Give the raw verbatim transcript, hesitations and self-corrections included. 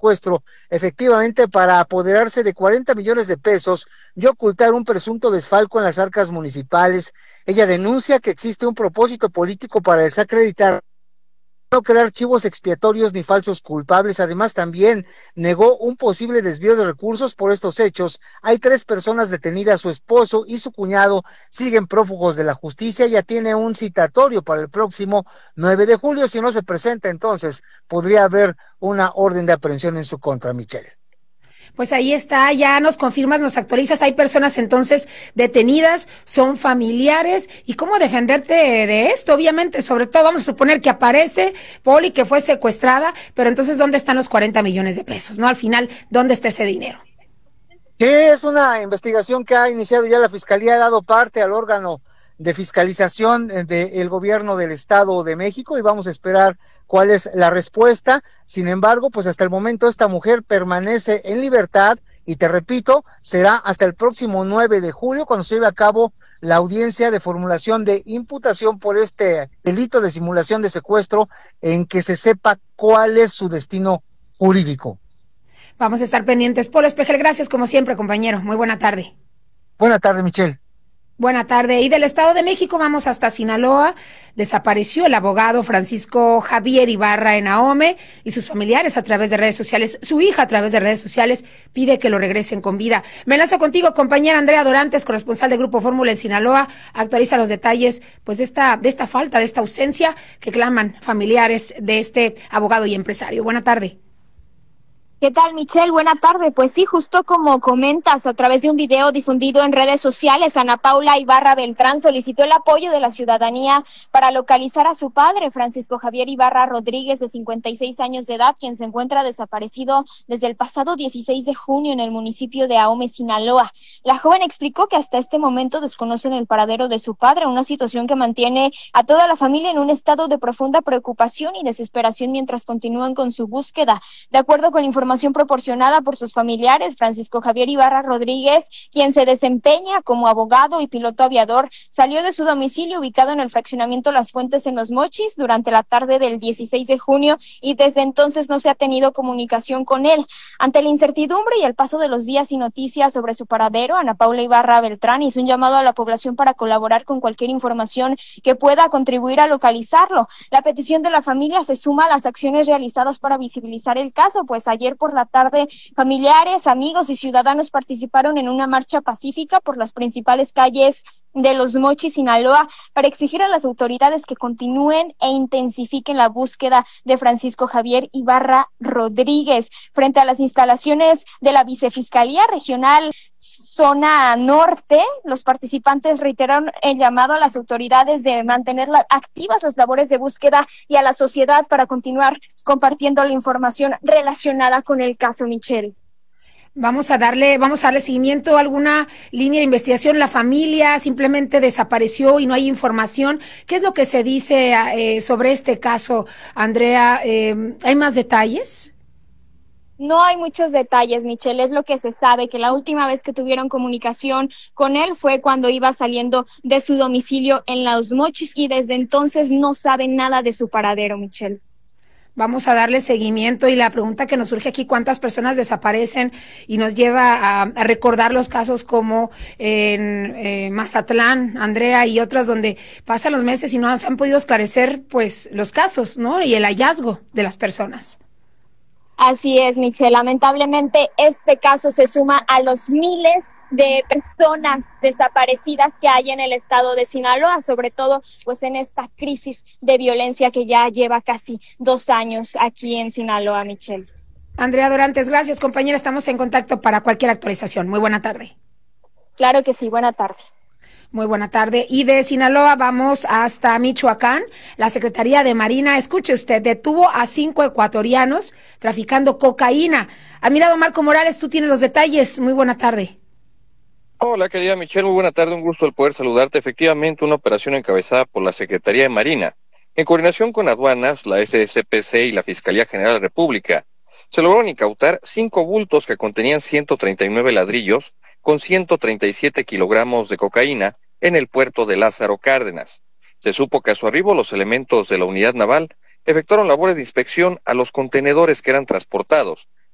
secuestro, efectivamente para apoderarse de cuarenta millones de pesos y ocultar un presunto desfalco en las arcas municipales. Ella denuncia que existe un propósito político para desacreditar, no crear archivos expiatorios ni falsos culpables. Además, también negó un posible desvío de recursos por estos hechos. Hay tres personas detenidas, su esposo y su cuñado siguen prófugos de la justicia. Ya tiene un citatorio para el próximo nueve de julio. Si no se presenta, entonces podría haber una orden de aprehensión en su contra, Michelle. Pues ahí está, ya nos confirmas, nos actualizas, hay personas entonces detenidas, son familiares, y cómo defenderte de esto, obviamente, sobre todo vamos a suponer que aparece Poli, que fue secuestrada, pero entonces ¿dónde están los cuarenta millones de pesos? ¿No? Al final, ¿dónde está ese dinero? Que es una investigación que ha iniciado ya la Fiscalía, ha dado parte al órgano de fiscalización del gobierno del Estado de México, y vamos a esperar cuál es la respuesta. Sin embargo, pues hasta el momento esta mujer permanece en libertad, y te repito, será hasta el próximo nueve de julio cuando se lleve a cabo la audiencia de formulación de imputación por este delito de simulación de secuestro, en que se sepa cuál es su destino jurídico. Vamos a estar pendientes. Polo Espejel, gracias como siempre, compañero. Muy buena tarde. Buena tarde, Michelle. Buena tarde. Y del Estado de México vamos hasta Sinaloa. Desapareció el abogado Francisco Javier Ibarra en Ahome, y sus familiares a través de redes sociales, su hija a través de redes sociales, pide que lo regresen con vida. Me lanzo contigo, compañera Andrea Dorantes, corresponsal de Grupo Fórmula en Sinaloa. Actualiza los detalles pues de esta, de esta falta, de esta ausencia que claman familiares de este abogado y empresario. Buena tarde. ¿Qué tal, Michelle? Buena tarde. Pues sí, justo como comentas, a través de un video difundido en redes sociales, Ana Paula Ibarra Beltrán solicitó el apoyo de la ciudadanía para localizar a su padre, Francisco Javier Ibarra Rodríguez, de cincuenta y seis años de edad, quien se encuentra desaparecido desde el pasado dieciséis de junio en el municipio de Ahome, Sinaloa. La joven explicó que hasta este momento desconocen el paradero de su padre, una situación que mantiene a toda la familia en un estado de profunda preocupación y desesperación mientras continúan con su búsqueda. De acuerdo con la información proporcionada por sus familiares, Francisco Javier Ibarra Rodríguez, quien se desempeña como abogado y piloto aviador, salió de su domicilio ubicado en el fraccionamiento Las Fuentes en Los Mochis durante la tarde del dieciséis de junio, y desde entonces no se ha tenido comunicación con él. Ante la incertidumbre y el paso de los días y noticias sobre su paradero, Ana Paula Ibarra Beltrán hizo un llamado a la población para colaborar con cualquier información que pueda contribuir a localizarlo. La petición de la familia se suma a las acciones realizadas para visibilizar el caso, pues ayer por la tarde, familiares, amigos y ciudadanos participaron en una marcha pacífica por las principales calles de Los Mochis, Sinaloa, para exigir a las autoridades que continúen e intensifiquen la búsqueda de Francisco Javier Ibarra Rodríguez. Frente a las instalaciones de la Vicefiscalía Regional Zona Norte, los participantes reiteraron el llamado a las autoridades de mantener la, activas las labores de búsqueda, y a la sociedad para continuar compartiendo la información relacionada con el caso, Michelle. Vamos a darle, vamos a darle seguimiento a alguna línea de investigación. La familia simplemente desapareció y no hay información. ¿Qué es lo que se dice eh, sobre este caso, Andrea? Eh, ¿hay más detalles? No hay muchos detalles, Michelle. Es lo que se sabe, que la última vez que tuvieron comunicación con él fue cuando iba saliendo de su domicilio en Los Mochis, y desde entonces no saben nada de su paradero, Michelle. Vamos a darle seguimiento, y la pregunta que nos surge aquí, ¿cuántas personas desaparecen? Y nos lleva a, a recordar los casos como en eh, Mazatlán, Andrea, y otras donde pasan los meses y no se han podido esclarecer pues los casos, ¿no? Y el hallazgo de las personas. Así es, Michelle. Lamentablemente este caso se suma a los miles de personas desaparecidas que hay en el estado de Sinaloa, sobre todo pues en esta crisis de violencia que ya lleva casi dos años aquí en Sinaloa, Michelle. Andrea Dorantes, gracias, compañera, estamos en contacto para cualquier actualización. Muy buena tarde. Claro que sí, buena tarde. Muy buena tarde. Y de Sinaloa vamos hasta Michoacán. La Secretaría de Marina, escuche usted, detuvo a cinco ecuatorianos traficando cocaína. A mi lado, Marco Morales, tú tienes los detalles. Muy buena tarde. Hola, querida Michelle, muy buena tarde, un gusto el poder saludarte. Efectivamente, una operación encabezada por la Secretaría de Marina, en coordinación con aduanas, la S S P C y la Fiscalía General de la República, se lograron incautar cinco bultos que contenían ciento treinta y nueve ladrillos con ciento treinta y siete kilogramos de cocaína en el puerto de Lázaro Cárdenas. Se supo que a su arribo los elementos de la unidad naval efectuaron labores de inspección a los contenedores que eran transportados,